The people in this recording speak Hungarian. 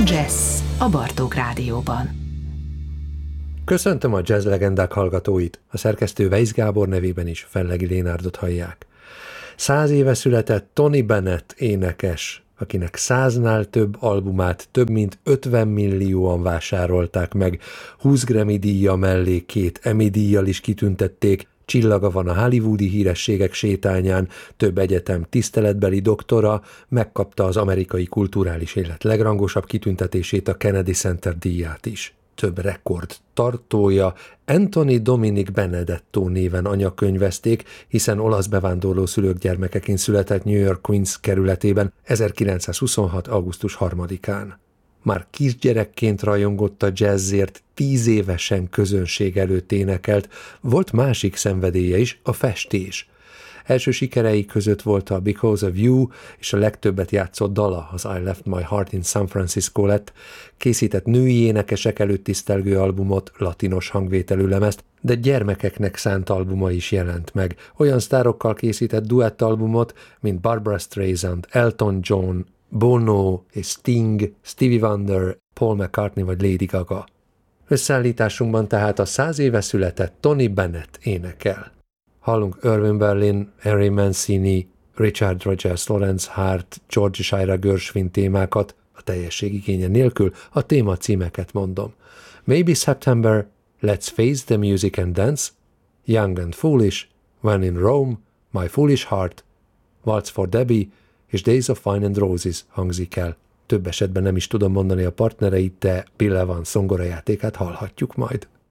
Jazz a Bartók Rádióban. Köszöntöm a jazz legendák hallgatóit, a szerkesztő Weisz Gábor nevében is Fellegi Lénárdot hallják. 100 éve született Tony Bennett énekes, akinek 100-nál több albumát több mint 50 millióan vásárolták meg, 20 Grammy díja mellé 2 Emmy díjjal is kitüntették, csillaga van a hollywoodi hírességek sétányán, több egyetem tiszteletbeli doktora, megkapta az amerikai kulturális élet legrangosabb kitüntetését, a Kennedy Center díját is. Több rekord tartója, Anthony Dominic Benedetto néven anyakönyvezték, hiszen olasz bevándorló szülők gyermekeként született New York Queens kerületében 1926. augusztus 3-án. Már kisgyerekként rajongott a jazzért, 10 évesen közönség előtt énekelt, volt másik szenvedélye is, a festés. Első sikerei között volt a Because of You, és a legtöbbet játszott dala, az I Left My Heart in San Francisco lett, készített női énekesek előtt tisztelgő albumot, latinos hangvételű lemezt, de gyermekeknek szánt albuma is jelent meg. Olyan sztárokkal készített duettalbumot, mint Barbra Streisand, Elton John, Bono és Sting, Stevie Wonder, Paul McCartney vagy Lady Gaga. Összeállításunkban tehát a 100 éve született Tony Bennett énekel. Hallunk Irving Berlin, Henry Mancini, Richard Rodgers, Lawrence Hart, George és Ira Gershwin témákat, a teljesség igénye nélkül a téma címeket mondom. Maybe September, Let's Face the Music and Dance, Young and Foolish, When in Rome, My Foolish Heart, Waltz for Debbie és Days of Wine and Roses hangzik el. Több esetben nem is tudom mondani a partnereit, de Bill Evans zongorajátékát hallhatjuk majd.